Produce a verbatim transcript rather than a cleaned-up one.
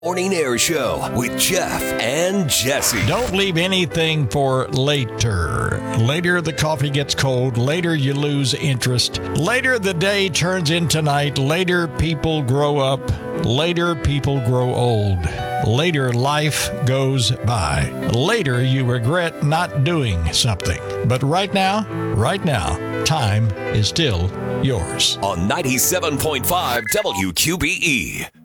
Morning Air Show with Jeff and Jesse. Don't leave anything for later. Later the coffee gets cold. Later you lose interest. Later the day turns into night. Later people grow up. Later people grow old. Later life goes by. Later you regret not doing something. But right now, right now, time is still yours. On ninety-seven point five W Q B E.